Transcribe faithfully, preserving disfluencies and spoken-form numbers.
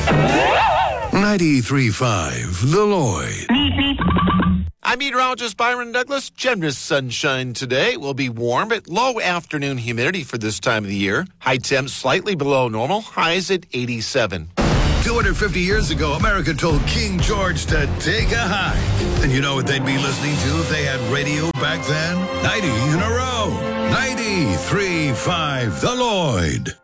ninety-three point five, The Lloyd. I'm meteorologist Byron Douglas. Generous sunshine today. Will be warm, but low afternoon humidity for this time of the year. High temps slightly below normal. Highs at eighty-seven. two hundred fifty years ago, America told King George to take a hike. And you know what they'd be listening to if they had radio back then? ninety in a row. ninety-three point five, The Lloyd.